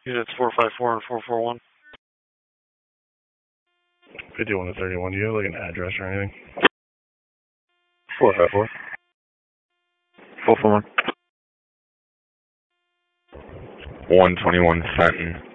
Units 454 and 441. 51 to 31. Do you have like an address or anything? 454. 441. 121 Fenton.